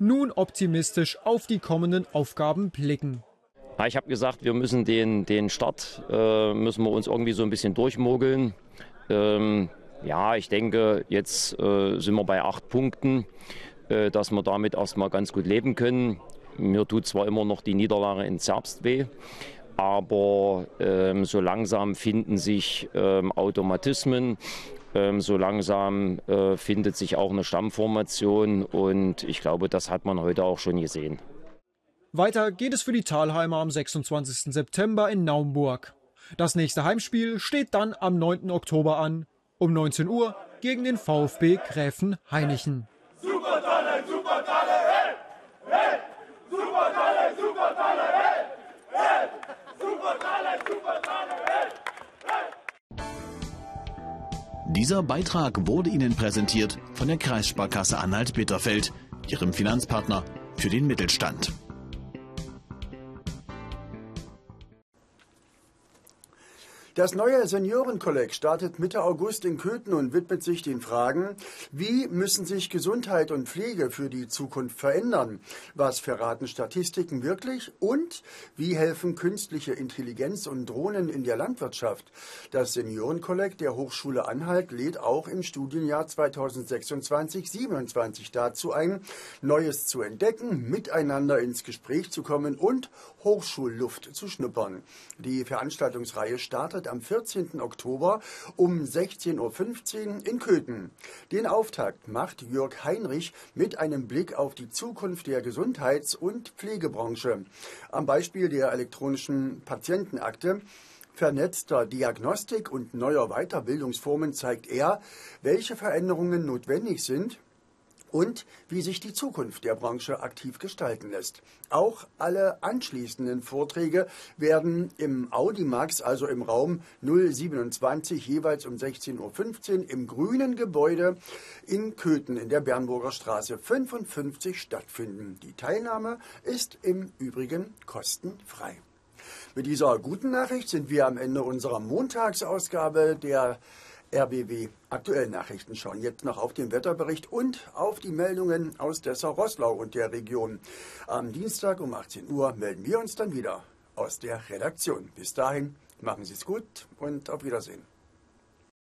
nun optimistisch auf die kommenden Aufgaben blicken. Ich habe gesagt, wir müssen den Start, müssen wir uns irgendwie so ein bisschen durchmogeln. Ja, ich denke, jetzt sind wir bei 8 Punkten, dass wir damit erstmal ganz gut leben können. Mir tut zwar immer noch die Niederlage in Zerbst weh, aber so langsam finden sich Automatismen. So langsam findet sich auch eine Stammformation und ich glaube, das hat man heute auch schon gesehen. Weiter geht es für die Thalheimer am 26. September in Naumburg. Das nächste Heimspiel steht dann am 9. Oktober an, um 19 Uhr gegen den VfB Gräfenhainichen. Super Talent, hey! Hey! Super Talent, hey! Hey! Super Talent, hey! Dieser Beitrag wurde Ihnen präsentiert von der Kreissparkasse Anhalt-Bitterfeld, Ihrem Finanzpartner für den Mittelstand. Das neue Seniorenkolleg startet Mitte August in Köthen und widmet sich den Fragen, wie müssen sich Gesundheit und Pflege für die Zukunft verändern? Was verraten Statistiken wirklich? Und wie helfen künstliche Intelligenz und Drohnen in der Landwirtschaft? Das Seniorenkolleg der Hochschule Anhalt lädt auch im Studienjahr 2026/27 dazu ein, Neues zu entdecken, miteinander ins Gespräch zu kommen und Hochschulluft zu schnuppern. Die Veranstaltungsreihe startet am 14. Oktober um 16:15 Uhr in Köthen. Den Auftakt macht Jörg Heinrich mit einem Blick auf die Zukunft der Gesundheits- und Pflegebranche. Am Beispiel der elektronischen Patientenakte, vernetzter Diagnostik und neuer Weiterbildungsformen zeigt er, welche Veränderungen notwendig sind und wie sich die Zukunft der Branche aktiv gestalten lässt. Auch alle anschließenden Vorträge werden im Audimax, also im Raum 027, jeweils um 16:15 Uhr im grünen Gebäude in Köthen in der Bernburger Straße 55 stattfinden. Die Teilnahme ist im Übrigen kostenfrei. Mit dieser guten Nachricht sind wir am Ende unserer Montagsausgabe der RBB Aktuellen Nachrichten. Schauen jetzt noch auf den Wetterbericht und auf die Meldungen aus Dessau-Roßlau und der Region. Am Dienstag um 18 Uhr melden wir uns dann wieder aus der Redaktion. Bis dahin, machen Sie es gut und auf Wiedersehen.